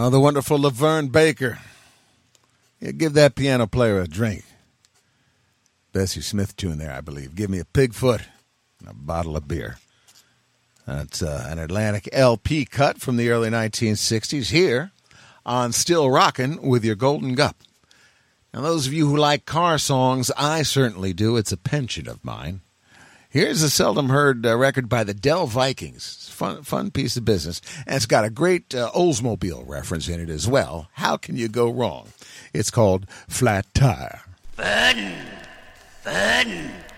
Oh, the wonderful Laverne Baker. Yeah, give that piano player a drink. Bessie Smith tune there, I believe. Give me a Pigfoot and a bottle of beer. That's an Atlantic LP cut from the early 1960s here on Still Rockin' with your Golden Gup. Now, those of you who like car songs, I certainly do. It's a penchant of mine. Here's a seldom heard record by the Dell Vikings. Fun piece of business. And it's got a great Oldsmobile reference in it as well. How can you go wrong? It's called Flat Tire. Fun.